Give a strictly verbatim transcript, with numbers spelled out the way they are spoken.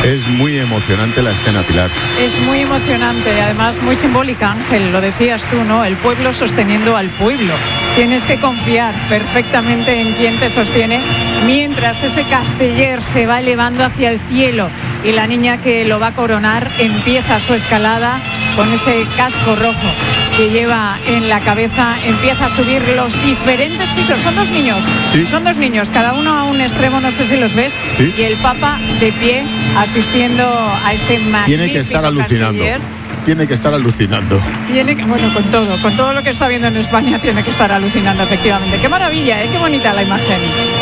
Es muy emocionante la escena, Pilar. Es muy emocionante, además muy simbólica, Ángel, lo decías tú, ¿no? El pueblo sosteniendo al pueblo. Tienes que confiar perfectamente en quien te sostiene, mientras ese casteller se va elevando hacia el cielo y la niña que lo va a coronar empieza su escalada con ese casco rojo que lleva en la cabeza, empieza a subir los diferentes pisos. Son dos niños, ¿Sí? son dos niños, cada uno a un extremo, no sé si los ves, ¿Sí? y el Papa de pie asistiendo a este magnífico Tiene que estar alucinando. casteller. Tiene que estar alucinando. Tiene que, bueno, con todo, con todo lo que está viendo en España, tiene que estar alucinando, efectivamente. Qué maravilla, ¿eh? Qué bonita la imagen.